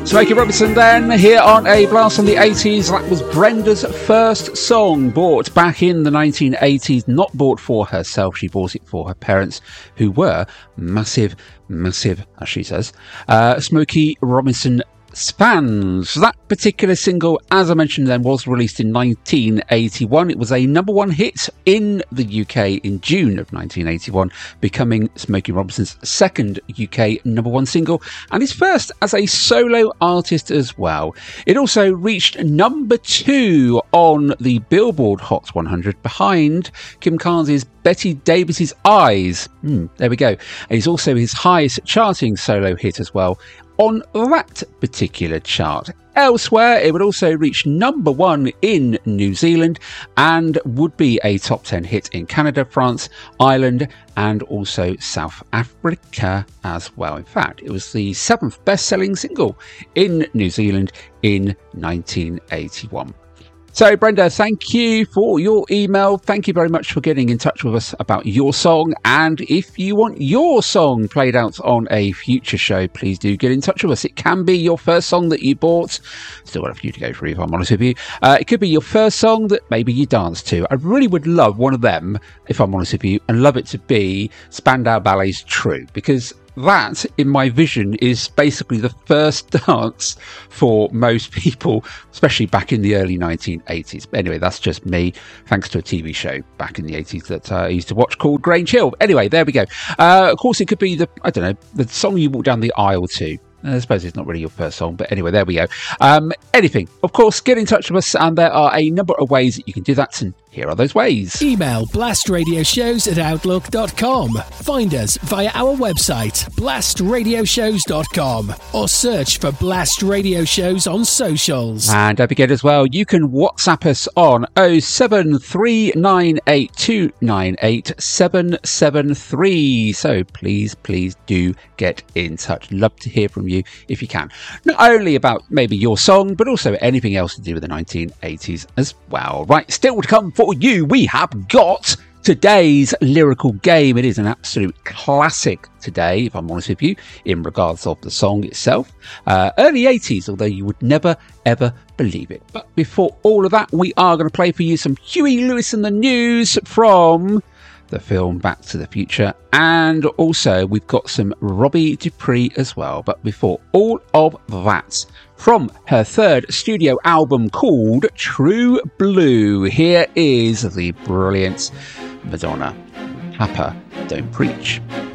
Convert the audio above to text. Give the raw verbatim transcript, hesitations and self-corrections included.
Smokey Robinson then, here on A Blast from the eighties. That was Brenda's first song, bought back in the nineteen eighties. Not bought for herself, she bought it for her parents, who were massive, massive, as she says, uh, Smokey Robinson fans. That particular single, as I mentioned then, was released in nineteen eighty-one. It was a number one hit in the U K in June of nineteen eighty-one, becoming Smokey Robinson's second U K number one single and his first as a solo artist as well. It also reached number two on the Billboard Hot one hundred, behind Kim Carnes' Betty Davis's Eyes. Hmm, there we go. And it's also his highest charting solo hit as well on that particular chart. Elsewhere, it would also reach number one in New Zealand and would be a top ten hit in Canada, France, Ireland, and also South Africa as well. In fact, it was the seventh best-selling single in New Zealand in nineteen eighty-one. So, Brenda, thank you for your email. Thank you very much for getting in touch with us about your song. And if you want your song played out on a future show, please do get in touch with us. It can be your first song that you bought. Still got a few to go through, if I'm honest with you. Uh, it could be your first song that maybe you danced to. I really would love one of them, if I'm honest with you, and love it to be Spandau Ballet's True, because that, in my vision, is basically the first dance for most people, especially back in the early nineteen eighties. But anyway, that's just me, thanks to a T V show back in the eighties that uh, I used to watch called Grange Hill. Anyway, there we go. Uh, of course, it could be the, I don't know, the song you walk down the aisle to. I suppose it's not really your first song, but anyway, there we go. Um, anything. Of course, get in touch with us, and there are a number of ways that you can do that, and here are those ways. Email blastradioshows at outlook dot com. Find us via our website, blast radio shows dot com, or search for Blast Radio Shows on socials. And don't forget as well, you can WhatsApp us on oh seven three nine eight two nine eight seven seven three. So please, please do get in touch. Love to hear from you if you can. Not only about maybe your song, but also anything else to do with the nineteen eighties as well. Right, still to come for you, we have got today's lyrical game. It is an absolute classic today, if I'm honest with you, in regards of the song itself. Uh, early eighties, although you would never, ever believe it. But before all of that, we are going to play for you some Huey Lewis and the News from the film Back to the Future, and also we've got some Robbie Dupree as well. But before all of that, from her third studio album called True Blue, here is the brilliant Madonna, Papa Don't Preach.